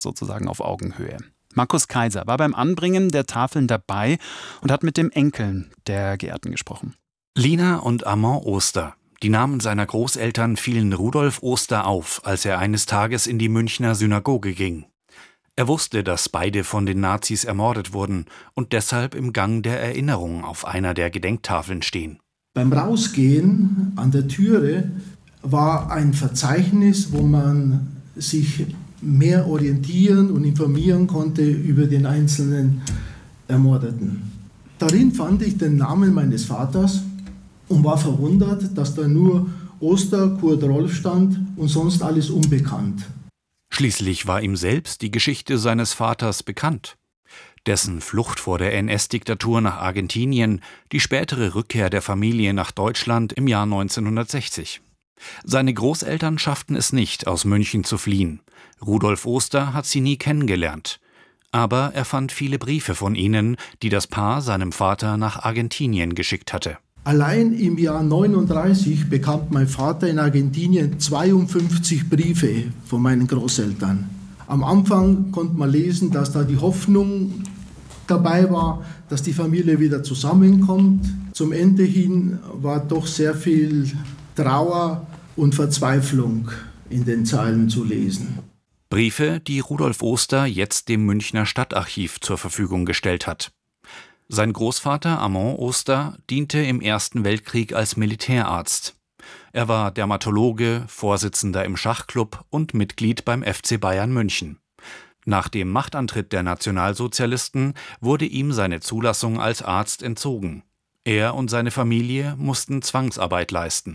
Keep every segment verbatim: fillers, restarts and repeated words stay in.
sozusagen auf Augenhöhe. Markus Kaiser war beim Anbringen der Tafeln dabei und hat mit dem Enkel der Geehrten gesprochen. Lina und Armand Oster. Die Namen seiner Großeltern fielen Rudolf Oster auf, als er eines Tages in die Münchner Synagoge ging. Er wusste, dass beide von den Nazis ermordet wurden und deshalb im Gang der Erinnerung auf einer der Gedenktafeln stehen. Beim Rausgehen an der Türe war ein Verzeichnis, wo man sich mehr orientieren und informieren konnte über den einzelnen Ermordeten. Darin fand ich den Namen meines Vaters und war verwundert, dass da nur Oster, Kurt Rolf stand und sonst alles unbekannt. Schließlich war ihm selbst die Geschichte seines Vaters bekannt. Dessen Flucht vor der N S-Diktatur nach Argentinien, die spätere Rückkehr der Familie nach Deutschland im Jahr neunzehnhundertsechzig. Seine Großeltern schafften es nicht, aus München zu fliehen. Rudolf Oster hat sie nie kennengelernt. Aber er fand viele Briefe von ihnen, die das Paar seinem Vater nach Argentinien geschickt hatte. Allein im Jahr neununddreißig bekam mein Vater in Argentinien zweiundfünfzig Briefe von meinen Großeltern. Am Anfang konnte man lesen, dass da die Hoffnung dabei war, dass die Familie wieder zusammenkommt. Zum Ende hin war doch sehr viel Trauer und Verzweiflung in den Zeilen zu lesen. Briefe, die Rudolf Oster jetzt dem Münchner Stadtarchiv zur Verfügung gestellt hat. Sein Großvater Armand Oster diente im Ersten Weltkrieg als Militärarzt. Er war Dermatologe, Vorsitzender im Schachclub und Mitglied beim F C Bayern München. Nach dem Machtantritt der Nationalsozialisten wurde ihm seine Zulassung als Arzt entzogen. Er und seine Familie mussten Zwangsarbeit leisten.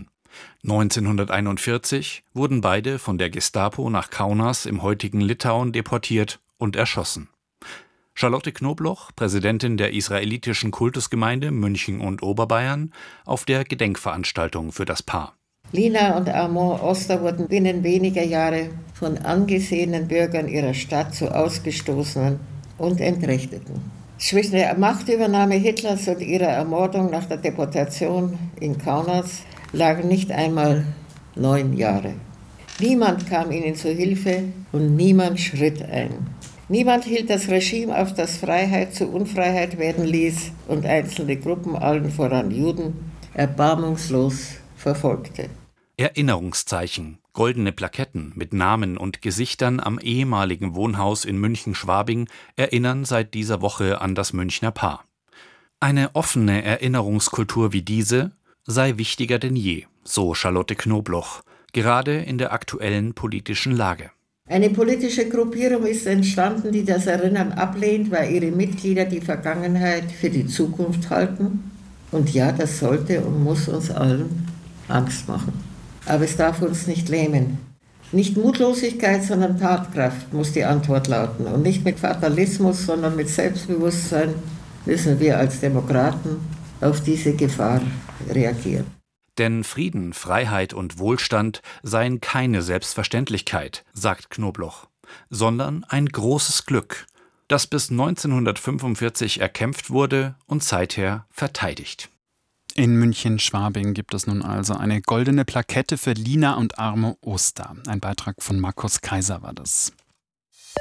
neunzehnhunderteinundvierzig wurden beide von der Gestapo nach Kaunas im heutigen Litauen deportiert und erschossen. Charlotte Knobloch, Präsidentin der israelitischen Kultusgemeinde München und Oberbayern, auf der Gedenkveranstaltung für das Paar. Lina und Armand Oster wurden binnen weniger Jahre von angesehenen Bürgern ihrer Stadt zu Ausgestoßenen und Entrechteten. Zwischen der Machtübernahme Hitlers und ihrer Ermordung nach der Deportation in Kaunas lagen nicht einmal neun Jahre. Niemand kam ihnen zu Hilfe und niemand schritt ein. Niemand hielt das Regime auf, das Freiheit zu Unfreiheit werden ließ und einzelne Gruppen, allen voran Juden, erbarmungslos verfolgte. Erinnerungszeichen, goldene Plaketten mit Namen und Gesichtern am ehemaligen Wohnhaus in München-Schwabing erinnern seit dieser Woche an das Münchner Paar. Eine offene Erinnerungskultur wie diese sei wichtiger denn je, so Charlotte Knobloch, gerade in der aktuellen politischen Lage. Eine politische Gruppierung ist entstanden, die das Erinnern ablehnt, weil ihre Mitglieder die Vergangenheit für die Zukunft halten. Und ja, das sollte und muss uns allen Angst machen. Aber es darf uns nicht lähmen. Nicht Mutlosigkeit, sondern Tatkraft muss die Antwort lauten. Und nicht mit Fatalismus, sondern mit Selbstbewusstsein müssen wir als Demokraten auf diese Gefahr reagieren. Denn Frieden, Freiheit und Wohlstand seien keine Selbstverständlichkeit, sagt Knobloch, sondern ein großes Glück, das bis neunzehnhundertfünfundvierzig erkämpft wurde und seither verteidigt. In München-Schwabing gibt es nun also eine goldene Plakette für Lina und Armand Oster. Ein Beitrag von Markus Kaiser war das.